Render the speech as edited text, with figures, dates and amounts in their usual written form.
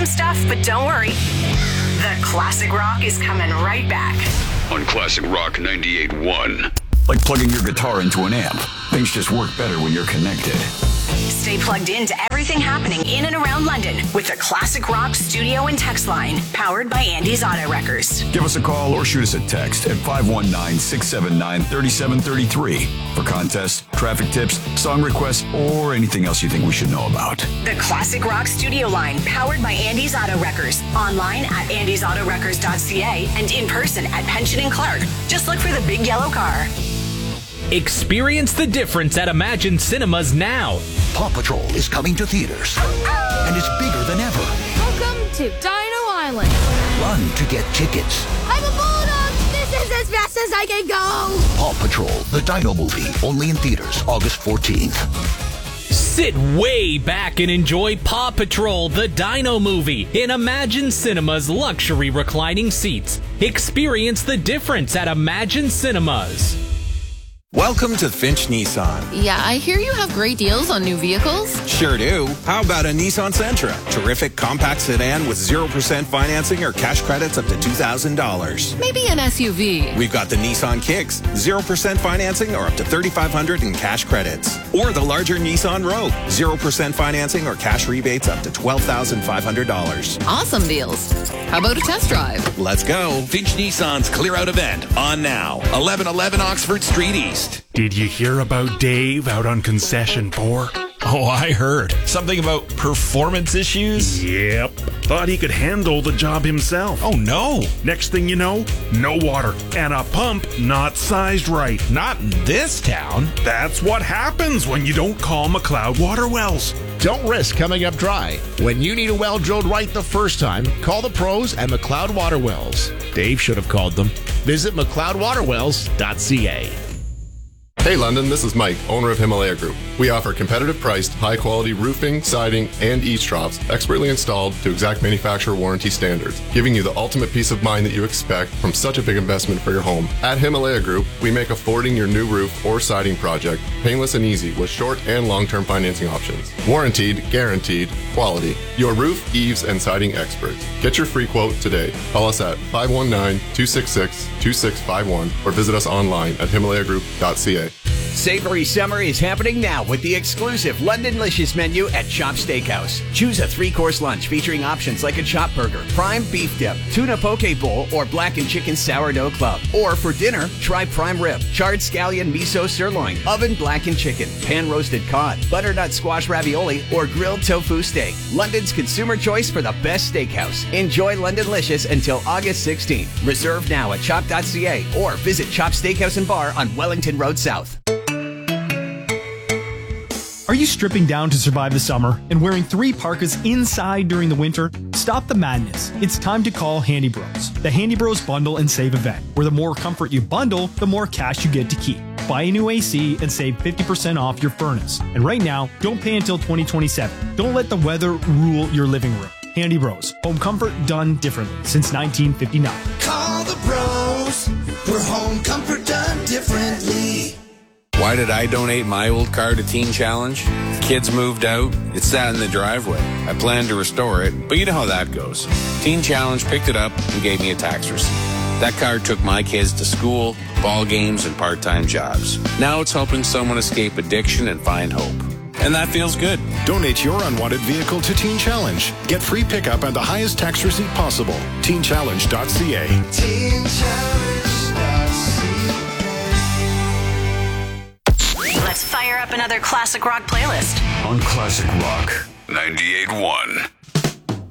some stuff, but don't worry. The Classic Rock is coming right back. On Classic Rock 98.1. Like plugging your guitar into an amp. Things just work better when you're connected. Stay plugged in to everything happening in and around London with the Classic Rock studio and text line, powered by Andy's Auto Wreckers. Give us a call or shoot us a text at 519-679-3733 for contests, traffic tips, song requests, or anything else you think we should know about. The Classic Rock studio line, powered by Andy's Auto Wreckers. Online at andysautoreckers.ca and in person at Pension and Clark. Just look for the big yellow car. Experience the difference at Imagine Cinemas now. Paw Patrol is coming to theaters, and it's bigger than ever. Welcome to Dino Island. Run to get tickets. I'm a bulldog. This is as fast as I can go. Paw Patrol, the Dino movie, only in theaters August 14th. Sit way back and enjoy Paw Patrol, the Dino movie, in Imagine Cinemas luxury reclining seats. Experience the difference at Imagine Cinemas. Welcome to Finch Nissan. Yeah, I hear you have great deals on new vehicles. Sure do. How about a Nissan Sentra? Terrific compact sedan with 0% financing or cash credits up to $2,000. Maybe an SUV. We've got the Nissan Kicks, 0% financing or up to $3,500 in cash credits. Or the larger Nissan Rogue, 0% financing or cash rebates up to $12,500. Awesome deals. How about a test drive? Let's go. Finch Nissan's Clear Out event on now. 1111 Oxford Street East. Did you hear about Dave out on concession 4? Oh, I heard. Something about performance issues? Yep. Thought he could handle the job himself. Oh, no. Next thing you know, no water and a pump not sized right. Not in this town. That's what happens when you don't call McLeod Water Wells. Don't risk coming up dry. When you need a well drilled right the first time, call the pros at McLeod Water Wells. Dave should have called them. Visit McLeodWaterWells.ca. Hey London, this is Mike, owner of Himalaya Group. We offer competitive priced, high quality roofing, siding, and eaves-troughs expertly installed to exact manufacturer warranty standards, giving you the ultimate peace of mind that you expect from such a big investment for your home. At Himalaya Group, we make affording your new roof or siding project painless and easy with short and long-term financing options. Warranted, guaranteed, quality. Your roof, eaves, and siding experts. Get your free quote today. Call us at 519-266-2651 or visit us online at himalayagroup.ca. Savory Summer is happening now with the exclusive Londonlicious menu at Chop Steakhouse. Choose a 3-course lunch featuring options like a chop burger, prime beef dip, tuna poke bowl, or blackened chicken sourdough club. Or for dinner, try prime rib, charred scallion miso sirloin, oven blackened chicken, pan roasted cod, butternut squash ravioli, or grilled tofu steak. London's consumer choice for the best steakhouse. Enjoy Londonlicious until August 16th. Reserve now at chop.ca or visit Chop Steakhouse and Bar on Wellington Road South. Are you stripping down to survive the summer and wearing 3 parkas inside during the winter? Stop the madness. It's time to call Handy Bros. The Handy Bros Bundle and Save event, where the more comfort you bundle, the more cash you get to keep. Buy a new AC and save 50% off your furnace. And right now, don't pay until 2027. Don't let the weather rule your living room. Handy Bros. Home comfort done differently since 1959. Call the bros for home comfort done differently. Why did I donate my old car to Teen Challenge? Kids moved out. It sat in the driveway. I planned to restore it, but you know how that goes. Teen Challenge picked it up and gave me a tax receipt. That car took my kids to school, ball games, and part-time jobs. Now it's helping someone escape addiction and find hope. And that feels good. Donate your unwanted vehicle to Teen Challenge. Get free pickup and the highest tax receipt possible. TeenChallenge.ca. Teen Challenge.ca. Let's fire up another classic rock playlist on Classic Rock 98.1.